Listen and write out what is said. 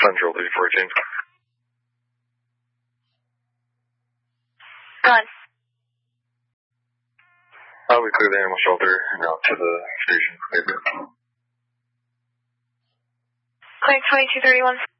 Central 314. Gone. We clear the animal shelter and out to the station. Clear 2231.